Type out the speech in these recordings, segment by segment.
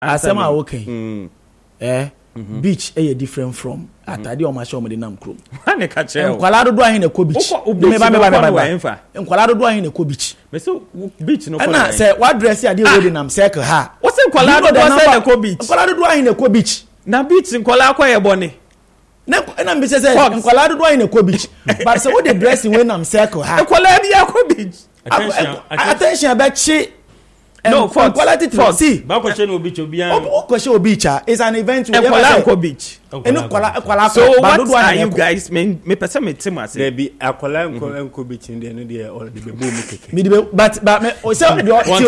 asema okay beach is different from atade o ma show me the nam krom na ka che nkwala dodo ahin na ko beach me ba nkwala dodo ahin na ko beach me so beach no ko na say what dress ya dey hold nam circle ha o se nkwala dodo say na ko beach nkwala dodo ahin na ko beach na beach nkwala akoye bone na me say nkwala dodo ahin na ko beach but say what the dress when nam circle ha nkwala dia ko beach attention about chi no for quality to see ba question no beach obian o question beach is an event we ever go beach kwala so what are you guys me person me team as there be akwala nko beach in there no dey already be boom keke me but me o say because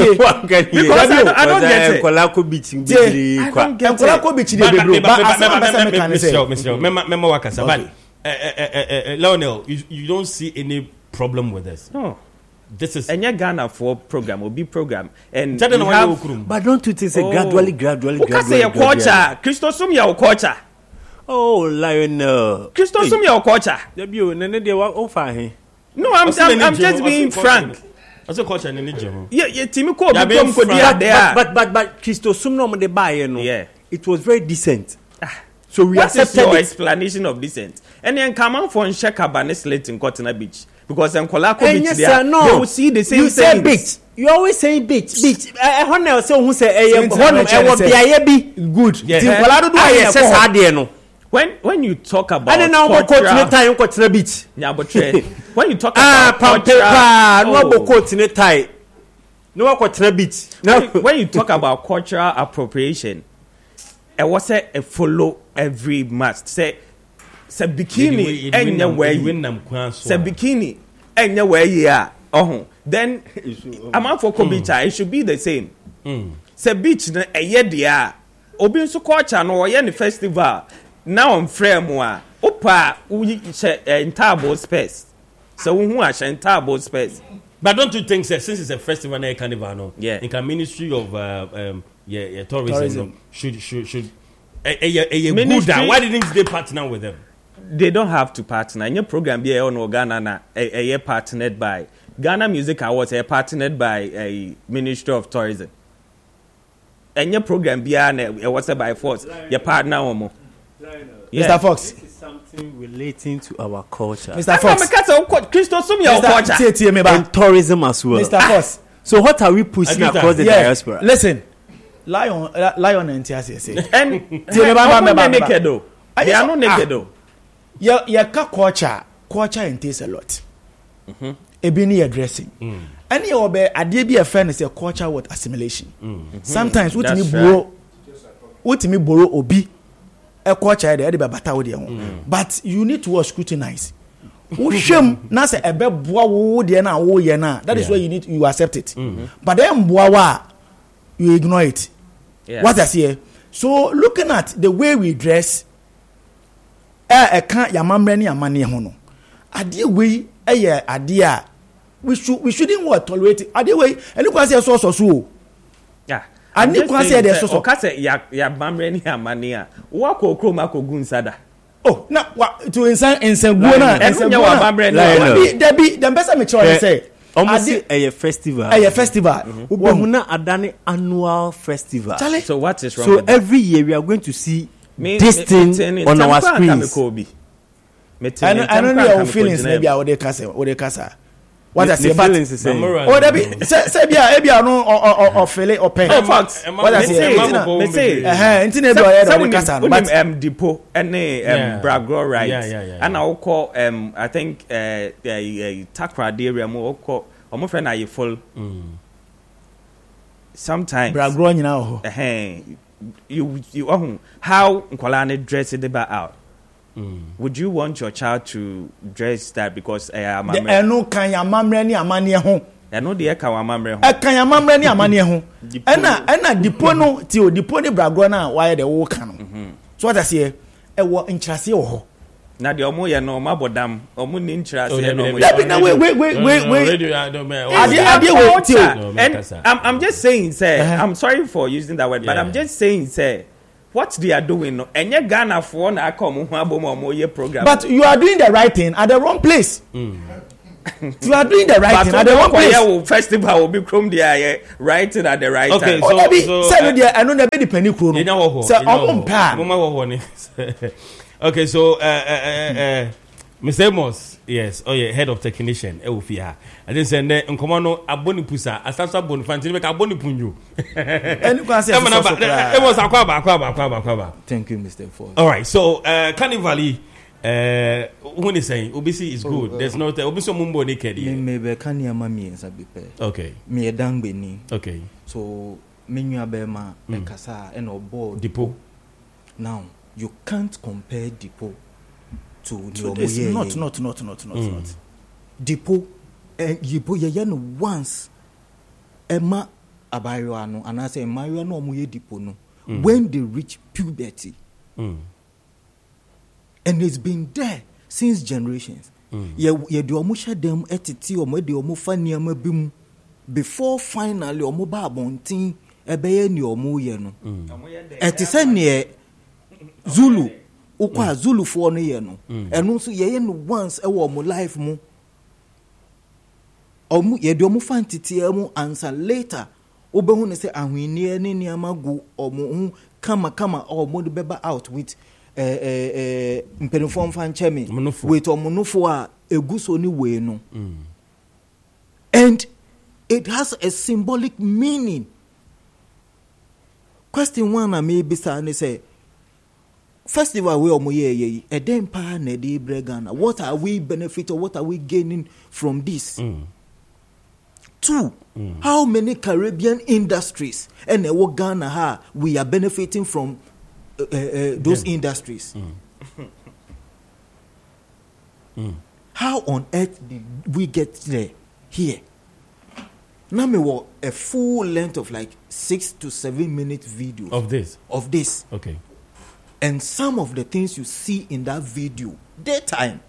I don't get it akwala ko beach be kwa akwala ko beach dey be bro but asema person me can say mema wakasa bali Lionel you don't see any problem with this. No. This is Enya Ghana for program or be program and but don't you think gradually say your culture Christosum your culture. Oh Lionel Christosum your culture. Debut nene dey wa ofa he. No, I'm just being frank. What's the culture in Nigeria? Yeah, Timi ko become ko dia there. But Christosum no dey buy no. Yeah. It was very decent. So we accepted your explanation of decent. And then come on for Shekabane slate in Cotton Beach. Because Nkola Beach yes, there, no. you will see the same you things. Say beach. You always say beach. Honor say who say good. Nkola do I no. When you talk about and now go to beach. Yeah, but when you talk about no go to tie. No go to beach. When you talk about cultural appropriation, I was say a follow every must say bikini enya where you say bikini enya where you are then amount for Kobicha it should be the same say beach na eye dia obi nso culture no ye ne festival now on frame a opa we entire space so who a entire space. But don't you think since it's a festival na carnival no yeah in ministry of tourism should good why didn't they partner with them? They don't have to partner. Any program be on Ghana na a partnered by Ghana Music Awards partnered by a Ministry of Tourism. Any program be was by force your partner or more. Yeah. Mr. Fox, this is something relating to our culture. Mr. Fox, and tourism as well. Mr. Fox, so what are we pushing across the diaspora? Listen, Lion and NTS and they are naked though. They are not naked though. Your culture entails a lot. Ebini addressing. Any obe adie bi a friend is a culture with assimilation. Sometimes what me borrow obi a culture there be bata wo de but you need to scrutinize. Wo hwem na say ebe boa wo de na wo ye na that is why you accept it. But then boa wa you ignore it. What I say. So looking at the way we dress can't yamamre ni amane ho no ade we ade a we shouldn't tolerate ade we any kwa say so yeah ani kwa say dey so ka say ya mamre ni amane a wo akokro makogu nsada oh na to insan guo na ense wa mamre ni there be dem person me try say almost a festival ubehuna adane annual festival. So what is wrong so every year we are going to see this thing on our screens. I don't know your feelings maybe I would kasa what I say but oh there be say bia no or fele or pen facts what I say intine be o kasa but depot any Bragro right and I will call I think Takra area mo call omo friend are you full sometimes Bragro nyina ho you how nkwala ne dress it out. Would you want your child to dress that because eno kan ya mamre ni amane ho eno de ka wa mamre ho kan ya mamre ni amane ho ena dipo no ti o dipo ni Bragro na why the wo kan no so what I say e wo nkrase wo ho na de omo ye no mabodam omo ni nkrase no and I'm just saying say I'm sorry for using that word but I'm just saying say what they are doing no enye Ghana for na come ho abom omo ye program but you are doing the right thing at the wrong place You are doing the right thing at the wrong place. Festival will be chrome there, right at the right time. So I know the penny crew. Okay, so Mr. Amos, yes, head of technician, Eufia. I didn't send them Commando Aboni Pusa, a Sasa Bonfanti, make a Boni Punju. Thank you, Mr. Ford. All right, so Carnival. When they say OBC is good, there's no OBC Mumbo naked. Maybe Kanya Mami and Sabipe. Okay. Me a dang beni. Okay. So Minya Bema and Kasa and Obo Depot. Now you can't compare Depot to this. Not. Depot Depot Yayan once Emma Abayano and I say Mariano Muye Depot no. When they reach puberty. And it's been there since generations. You do amusha them etiti or maybe omu fani amabim before finally omu ba bontin ebeye ni omu ye no. Etise ne Zulu ukwa Zulu for no ye no. Enu so ye no once e wo omu life mu. Omu ye do omu fan titi emu answer later. Obehu ne se ahwini ne niama gu omu kama omu de beba out with mpenifom fan chemi with omunufo a eguso ni we no. And it has a symbolic meaning. Question one I may be say festival we omoye e dem pa na dey bregana. What are we benefiting, what are we gaining from this? Two, how many Caribbean industries and Ghana ha we are benefiting from those industries. How on earth did we get there? Here. Now me want a full length of like 6 to 7 minute video of this. Okay. And some of the things you see in that video, daytime.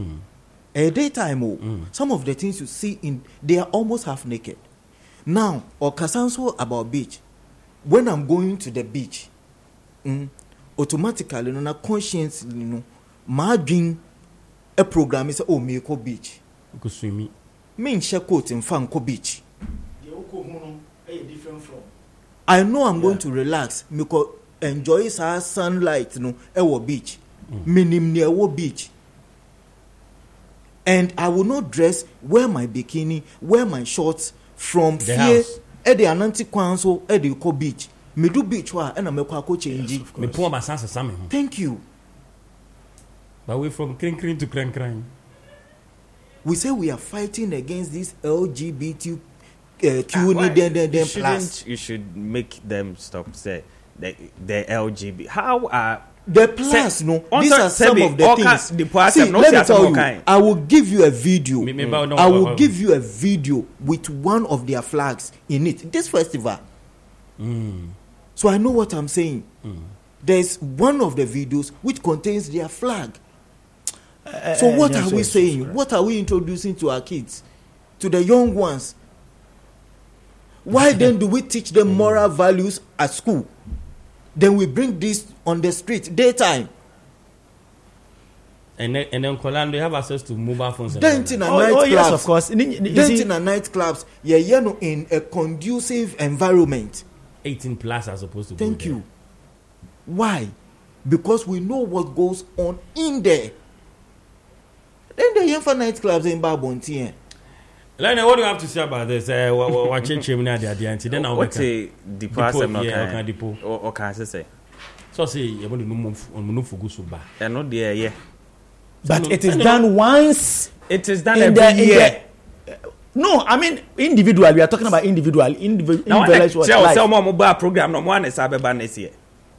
Some of the things you see they are almost half naked. Now, or Kasanso about beach. When I'm going to the beach, automatically, no conscience, my dream a program is me go beach. Go swimming. Me share coat in Fanko beach. I know I'm going to relax because enjoy our sunlight, beach. Minim near beach. And I will not dress, wear my bikini, wear my shorts from the fear house. At the Ananti Council at the Uko beach. Me do beach wa and I make a change. Me pour my sense of something. Thank you. But we from cring to crank. We say we are fighting against this LGBT plus. You should make them stop say the LGBT. How are the plus these are some of the things. See, let me tell you, I will give you a video. I will give you a video with one of their flags in it. This festival. So I know what I'm saying. There's one of the videos which contains their flag. So what are we saying? What are we introducing to our kids? To the young ones? Why then do we teach them moral values at school? Then we bring this on the street, daytime. And then Colando, you have access to mobile phones. Dancing and nightclubs. Yes, of course. Dancing and nightclubs. In a conducive environment. 18 plus as opposed to. Thank you. Why? Because we know what goes on in there. Then the young for nightclubs in Babonti. Lena, what do you have to say about this? Watching Chimney at the end. Then I'll say the person or can I say? So say you're going to move on Munufugusuba. And not there, yeah. But it is done once. It is done every year. No, I mean individual. We are talking about individual. Individual. Some mobile program. No one is Abeba next year.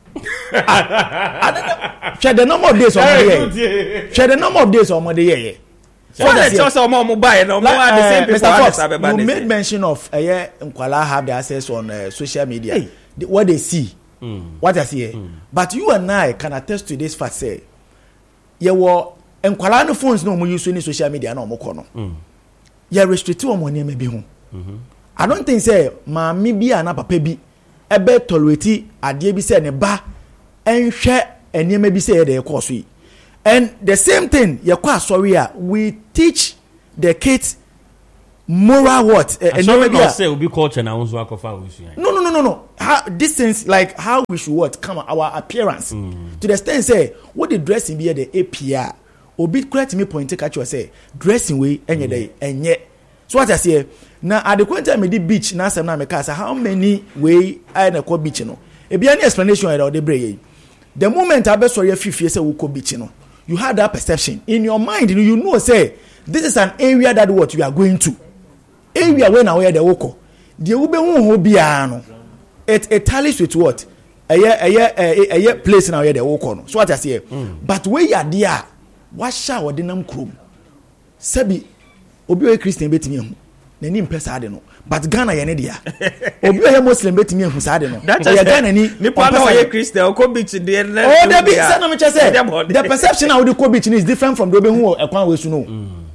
Share the number of days on the year. Share the number of days on the year. So that's also more mobile. No more the same people. Mr. Fox, you made mention of Nkwala have the access on social media. Hey. What they see, what they see. But you and I can attest to this fact. Say, you were Nkwala no phones no more use any social media no more kono. You restricted on money maybe home. I don't think say mami bi ana papa bi ebe tolerate ade bi say ne ba enhwe enema bi say dey course yi. And the same thing, we teach the kids moral what say will be culture now no how this things like how we should what come our appearance to the extent say what the dressing be the APR obi correct me point catch you say dressing way enye dey enye so what I say now at the point me the beach na sem na me say how many way I na call beach no e be any explanation or the bray the moment I be sorry fifie say we call beach no you had that perception in your mind you know say this is an area that what you are going to area where now where the woko the ube hu bia no it tallies with what a place now where the woko no so what I say but where you are there what shower the nam krom sabi obi we Christian betimi hu na ni mpesa ade no but Ghana ye ne dia obi we Muslim betimi hu sa ade no ya Ghana ni nipa na we Christian ko beach dey oh the beach say no me say the perception how the ko beach is different from the obi hu ekwan we su no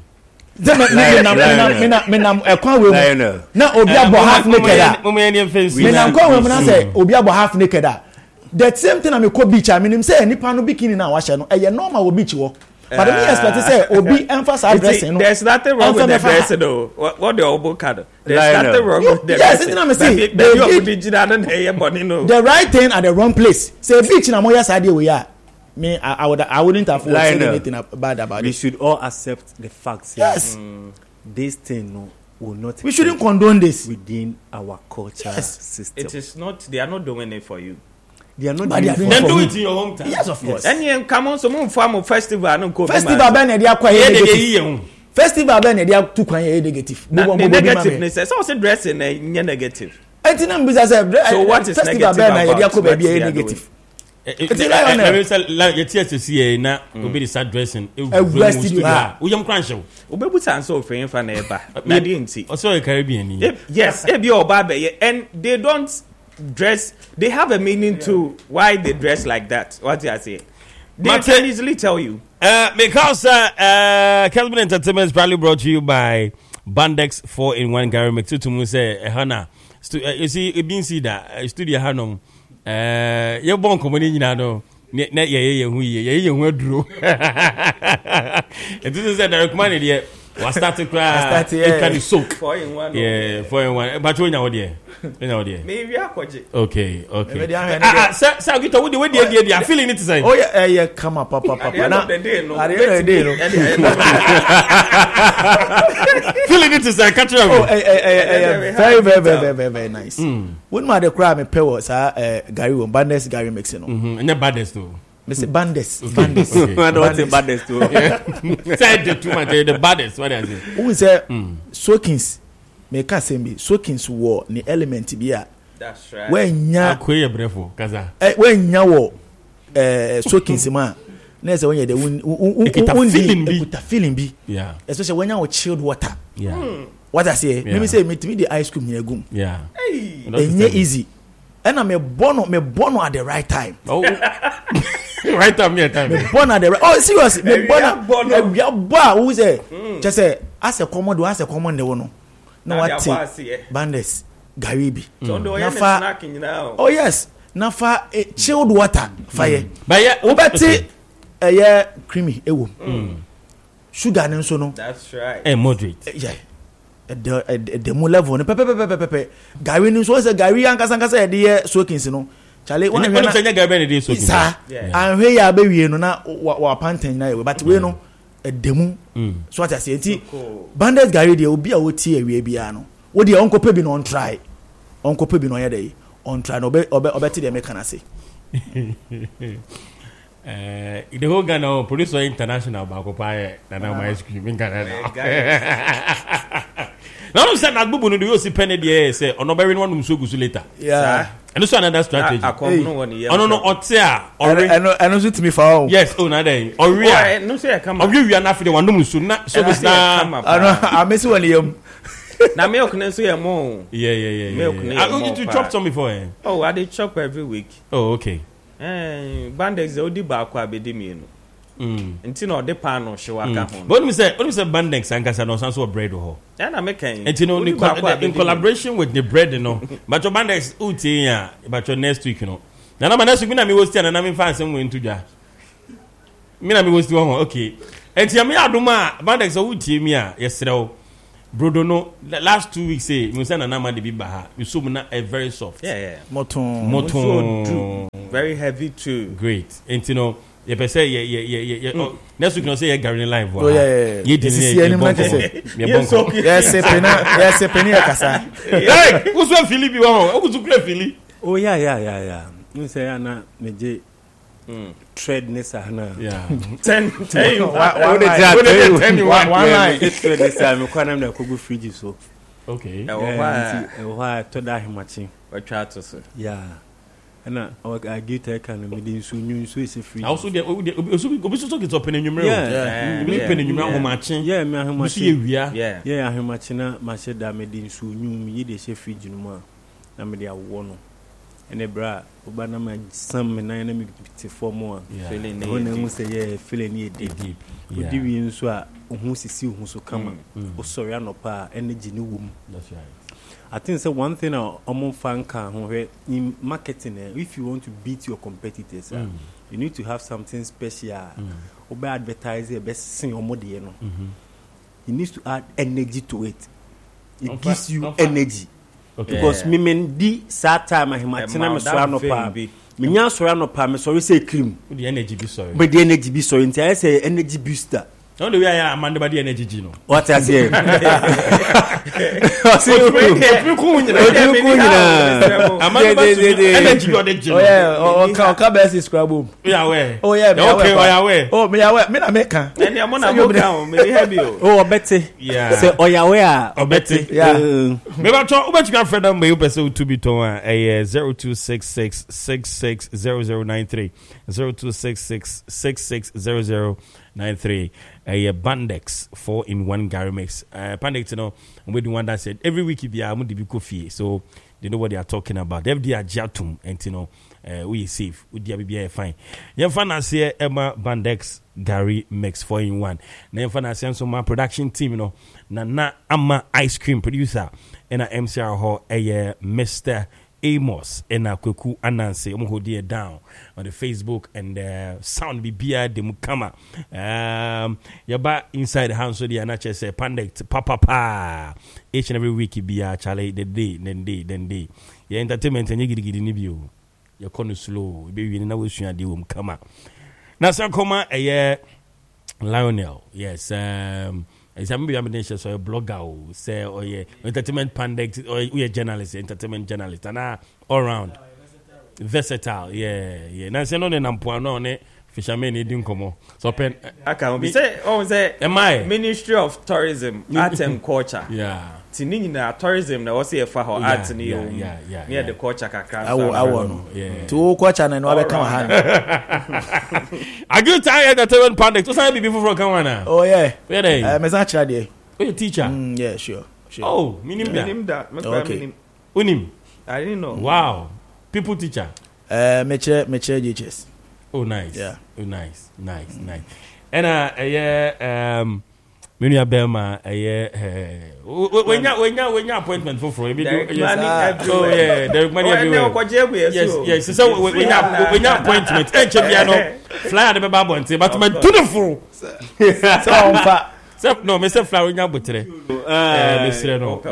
menam ekwan we mu na obi abo half naked menam kwa we mu na say obi abo half naked that same thing na me ko beach I mean say nipa no bikini na wa hye no e normal wo beach wo but me expect say obi emphasize dressing no there's nothing wrong with the dressing though what the obo card there's nothing wrong with the yes it's not me say the right thing at the wrong place say beach na mo ya side we ya me I wouldn't have said anything bad about it. We should all accept the facts. Yes. This thing will not. We shouldn't condone this within our culture system. It is not. They are not doing it for you. They are not doing it for you. Then do it in your hometown. Yes, of course. And you come on some farm festival. No go. Festival ben they are quite negative. Festival ben they are too quite negative. Negativeness. So I say dressing negative. So what is festival ben they are quite negative. na obi start dressing uyam kranche obebuta so ofin fa na eba na dey nti also a Caribbean yes e be oba be and they don't dress they have a meaning to why they dress like that what you say they can easily tell you because Kelvin Entertainment is probably brought to you by Bandex 4-in-1 Gary Mix to say Hana you see it been see that studio Hanom you born company nyina no na ye hu aduro it is said the recommended here was start to cry it can soak 4-in-1 yeah 4-in-1 but you know there maybe akwaje okay sir get what they are feeling it say oh yeah come up papa na feeling it is a catch up very nice when my the cry me pay was Gary won Bandes Gary Mix no and the baddest too Mr. Bandes I don't say baddest too said the too much the baddest what I say who say Soakins me ka say me Soakins war ni element bi a that's right when nya akoye brefo kaza when nya wo Soakins ma na say when you the feeling bi yeah especially when you chilled water yeah what I say let me say me the ice cream here gum yeah hey easy and I'm me born at the right time right time me time born at the right seriously me born who say just say as a common the one no what Bandes Garibi nafa oh yes nafa chilled water fire but yeah obeti creamy ewo sugar nso no that's right and moderate yeah the mo level no pepe Gary nso say Gary ankasa de Soakins no chale one say Gary de Soakins and we ya be wie no na wa panten na we but we no edemu so what I say ti Bandes Gary de obi a woti awie bia no wo de onko pe bi no on try no ya dey on try no obeti de make na say the whole Ghana producer international baako pa na my ice cream in Ghana now say na gbubu no do you see penny there say onobere no num so gusu later yeah and so another strategy no otia I know to me for yes na dey oria no say come oria na afide wanum so na so this na I miss one yam na milk na so yam mo yeah milk na I need to chop some before oh I dey chop every week oh okay Bandex odi ba akwa abedi mi no nti na odi pa no hwe waka ho but me say Bandex ankasa no sanso bread ho na me kan nti no in collaboration with the bread no but your Bandex uti ya but your next week no na next week na me host na me fan sem we ntudwa me na me host ho okay And Yami Aduma, Bandex, I would team me yesterday. Brodo no, the last 2 weeks, say, you send a number to be baha. You so a very soft. Yeah. Moton. Very heavy too. Great. And you know, you can say, yeah. Next week, you can say, Gary Live. Oh, yeah. You didn't see any man to say. Yes, a penny, Kasa. Hey, who's one Philip? Who's to play Philip? Oh, yeah. You say, Anna, Meje. Treadness, Anna. Yeah. 10. One line. Treadness, I'm quite a couple fridges. So, okay. Why to die much? What try to say? Yeah. And I get a kind of medicine soon, so it's a free. Also, the talk is open in your mirror. Yeah, Yeah, I'm matching my shed that made in soon, you did say free Junuma. I'm the one. And a bra, Obama, some and I for more. Feeling, I say, yeah, feeling it deep. Would you so who see who's so come? Oh, sorry, I'm not pa energy new womb. That's right. I think so one thing I'm fan can in marketing, if you want to beat your competitors, you need to have something special. Or by advertising, best sing or more, you know. You need to add energy to it. It gives you energy. Okay. Because me men di sad time I imagine me so pa. Me nya so pa me sorry say cream. The energy be sorry. But the energy be sorry. I say energy booster. No, the way I am the energy, no. What I say? Energy or the oh yeah, or best is scrabble. Yeah, where? Oh yeah, okay, oh me aware. Me na make am. And I'm on me heavy. Oh, Betty. Yeah. Say oh yeah, where? Oh, Betty. Yeah. Me ba talk about your friend me you person to be to 0266 660093 0266 660093 Bandex 4-in-1 Gary Mix. Bandex, you know, we do one that said every week if you are be coffee, so they know what they are talking about. They are Jatum, and you know, we safe. We be fine. You find us here Emma Bandex Gary Mix 4-in-1. Now you find us here my production team, you know, na Amma ice cream producer, and MCR Hall, Mr. Amos and Kweku Anansi Omhodi down on the Facebook and sound be beer de mukama yaba inside the house so the anache say Pandex papa each and every week be Charlie the day then your entertainment and gidi ni bio your corner slow be na we sua de mukama na so koma Lionel yes it's a so a blogger say or entertainment Pandex or we a journalist, entertainment journalist, and all around versatile. Yeah. Now say no ne fisherman didn't come. So pen I can be say am I Ministry of Tourism, Art and Culture. Yeah. Tini na tourism na wasi efa ho art ni yo. Near the culture kakra. I to culture na no be come hand. A good time entertainment Pandex. So say people from Kawana. Oh yeah. Where they? Me za chira there. Oh, you teacher? Yeah, sure. Oh, minim that. Okay. Unim. I didn't know. Wow. People teacher. Me chair GHS. Oh, nice. Yeah. Oh, nice. And when you Belma, when you appointment for money yes. So when you appointment, fly the baby and say, but my beautiful. No, Mr. Flower, you have butter. Mr. No,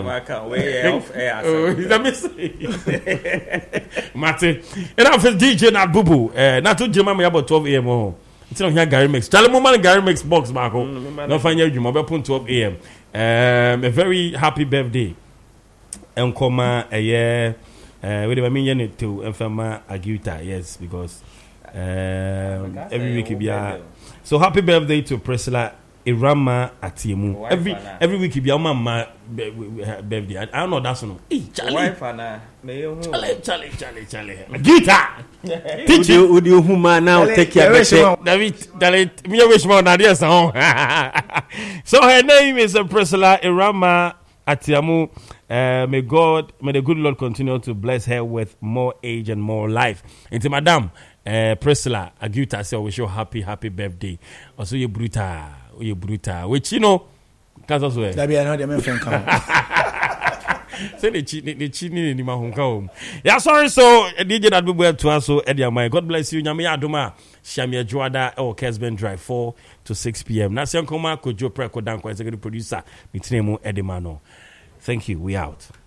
Martin, and after DJ not boo boo, not to Jimmy about 12 a.m. It's not here Gary Mix. Tell him Gary Mix box, Marco. No find you mobile point 12 a.m. A very happy birthday. And comma a year. Whatever mean to Enfama Aguta, yes, because every week be so happy birthday to Priscilla Irama Atiemu. Every week be mama birthday. I don't know that's no. Hey, Charlie. Charlie. Guitar. Teach you would you whom now take care of David, me wish more than this song. So her name is Priscilla Irama Atiemu. May the good Lord continue to bless her with more age and more life. Into Madam Priscilla Aguta say wish you happy birthday. Also you brutal, which you know, can't also. That be another man friend come. Say the chini ni mahunka home. Yeah, sorry. So DJ that we to us. So Eddie, my God bless you. Nyame adoma. Shamia Joada or Kesben Drive 4 to 6 p.m. Nasian Koma Kojo Preko Danko executive producer. Mitinemu Edemano. Thank you. We out.